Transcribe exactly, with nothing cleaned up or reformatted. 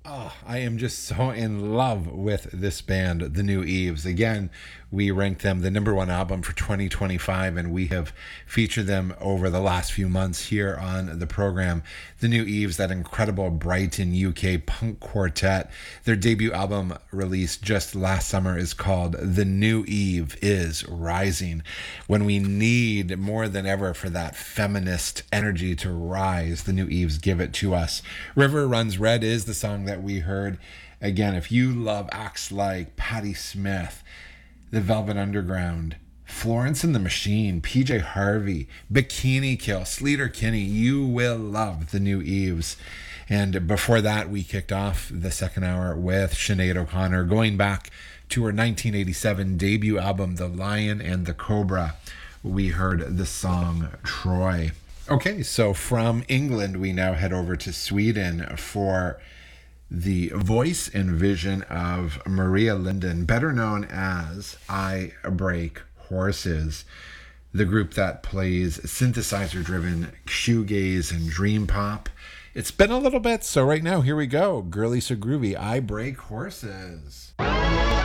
Oh, I am just so in love with this band, The New Eves. Again, we ranked them the number one album for twenty twenty-five, and we have featured them over the last few months here on the program. The New Eves, that incredible Brighton, U K punk quartet. Their debut album released just last summer is called The New Eve is Rising. When we need more than ever for that feminist energy to rise, The New Eves give it to us. River Runs Red is the song that we heard. Again, if you love acts like Patti Smith, The Velvet Underground, Florence and the Machine, P J Harvey, Bikini Kill, Sleater Kinney, you will love The New Eves. And before that, we kicked off the second hour with Sinead O'Connor, going back to her nineteen eighty-seven debut album, The Lion and the Cobra. We heard the song Troy. Okay, so from England, we now head over to Sweden for the voice and vision of Maria Linden, better known as I Break Horses, the group that plays synthesizer-driven shoegaze and dream pop. It's been a little bit, so right now, here we go. Girly So Groovy, I Break Horses.